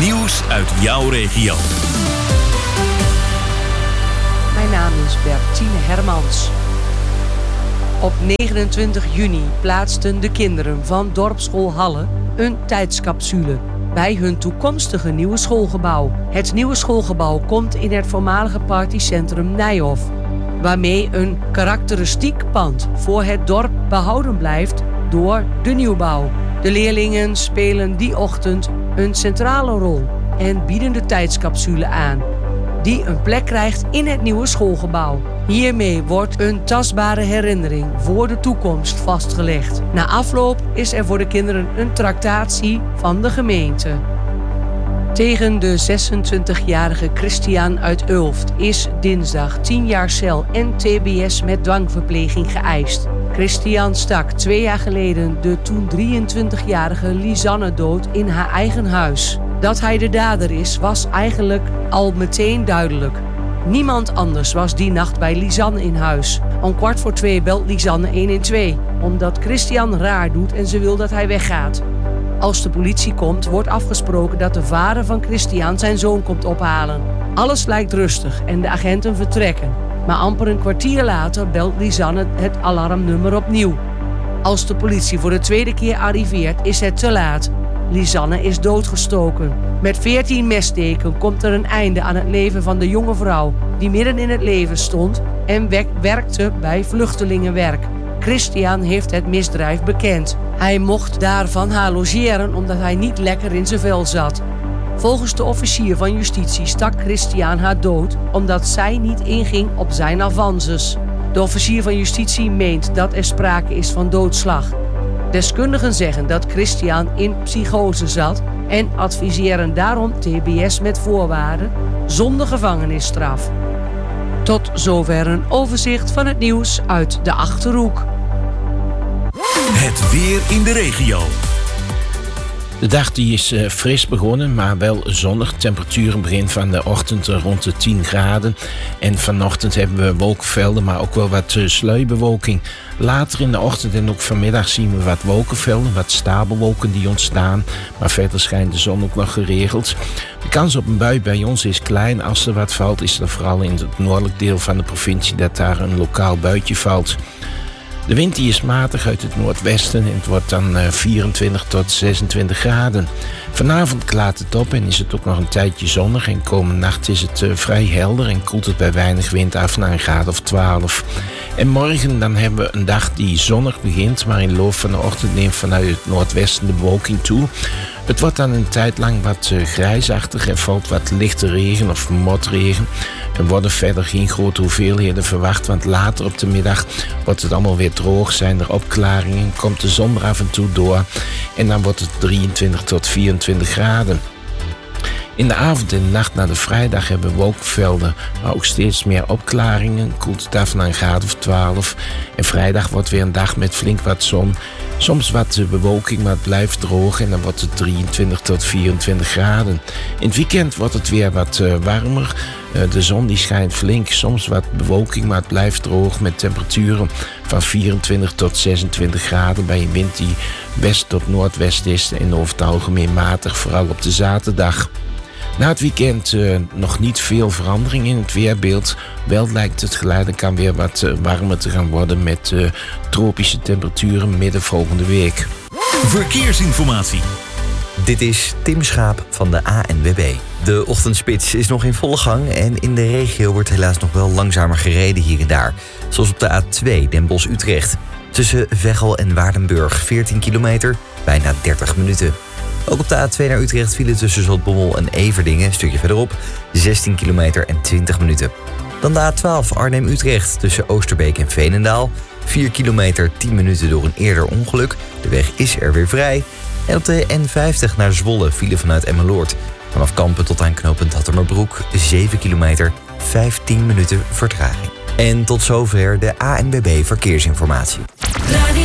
Nieuws uit jouw regio. Mijn naam is Bertine Hermans. Op 29 juni plaatsten de kinderen van dorpsschool Halle een tijdscapsule bij hun toekomstige nieuwe schoolgebouw. Het nieuwe schoolgebouw komt in het voormalige partycentrum Nijhof, waarmee een karakteristiek pand voor het dorp behouden blijft door de nieuwbouw. De leerlingen spelen die ochtend een centrale rol en bieden de tijdscapsule aan, die een plek krijgt in het nieuwe schoolgebouw. Hiermee wordt een tastbare herinnering voor de toekomst vastgelegd. Na afloop is er voor de kinderen een tractatie van de gemeente. Tegen de 26-jarige Christian uit Ulft is dinsdag 10 jaar cel en tbs met dwangverpleging geëist. Christian stak 2 jaar geleden de toen 23-jarige Lisanne dood in haar eigen huis. Dat hij de dader is, was eigenlijk al meteen duidelijk. Niemand anders was die nacht bij Lisanne in huis. Om 1:45 belt Lisanne 112, omdat Christian raar doet en ze wil dat hij weggaat. Als de politie komt, wordt afgesproken dat de vader van Christian zijn zoon komt ophalen. Alles lijkt rustig en de agenten vertrekken. Maar amper een kwartier later belt Lisanne het alarmnummer opnieuw. Als de politie voor de tweede keer arriveert, is het te laat. Lisanne is doodgestoken. Met 14 messteken komt er een einde aan het leven van de jonge vrouw die midden in het leven stond en werkte bij vluchtelingenwerk. Christian heeft het misdrijf bekend. Hij mocht daarvan haar logeren omdat hij niet lekker in zijn vel zat. Volgens de officier van justitie stak Christian haar dood omdat zij niet inging op zijn avances. De officier van justitie meent dat er sprake is van doodslag. Deskundigen zeggen dat Christian in psychose zat en adviseren daarom tbs met voorwaarden zonder gevangenisstraf. Tot zover een overzicht van het nieuws uit de Achterhoek. Het weer in de regio. De dag die is fris begonnen, maar wel zonnig. Temperaturen begin van de ochtend rond de 10 graden. En vanochtend hebben we wolkenvelden, maar ook wel wat sluierbewolking. Later in de ochtend en ook vanmiddag zien we wat wolkenvelden, wat stapelwolken die ontstaan. Maar verder schijnt de zon ook nog geregeld. De kans op een bui bij ons is klein. Als er wat valt, is er vooral in het noordelijk deel van de provincie dat daar een lokaal buitje valt. De wind die is matig uit het noordwesten en het wordt dan 24 tot 26 graden. Vanavond klaart het op en is het ook nog een tijdje zonnig. En komende nacht is het vrij helder en koelt het bij weinig wind af naar een graad of 12. En morgen dan hebben we een dag die zonnig begint, maar in de loop van de ochtend neemt vanuit het noordwesten de bewolking toe. Het wordt dan een tijd lang wat grijsachtig en valt wat lichte regen of motregen. Er worden verder geen grote hoeveelheden verwacht, want later op de middag wordt het allemaal weer droog, zijn er opklaringen, komt de zon er af en toe door en dan wordt het 23 tot 24 graden. In de avond en de nacht naar de vrijdag hebben we wolkenvelden, maar ook steeds meer opklaringen. Koelt het af naar een graad of 12. En vrijdag wordt weer een dag met flink wat zon. Soms wat bewolking, maar het blijft droog en dan wordt het 23 tot 24 graden. In het weekend wordt het weer wat warmer. De zon die schijnt flink, soms wat bewolking, maar het blijft droog met temperaturen van 24 tot 26 graden bij een wind die west tot noordwest is en over het algemeen matig, vooral op de zaterdag. Na het weekend nog niet veel verandering in het weerbeeld. Wel lijkt het geleidelijk aan weer wat warmer te gaan worden met tropische temperaturen midden volgende week. Verkeersinformatie. Dit is Tim Schaap van de ANWB. De ochtendspits is nog in volle gang en in de regio wordt helaas nog wel langzamer gereden hier en daar. Zoals op de A2 Den Bosch-Utrecht. Tussen Veghel en Waardenburg 14 kilometer, bijna 30 minuten. Ook op de A2 naar Utrecht vielen tussen Zotbommel en Everdingen, een stukje verderop, 16 kilometer en 20 minuten. Dan de A12 Arnhem-Utrecht tussen Oosterbeek en Veenendaal. 4 kilometer, 10 minuten door een eerder ongeluk. De weg is er weer vrij. En op de N50 naar Zwolle vielen vanuit Emmeloord. Vanaf Kampen tot aan knooppunt Hattemerbroek 7 kilometer, 15 minuten vertraging. En tot zover de ANWB Verkeersinformatie.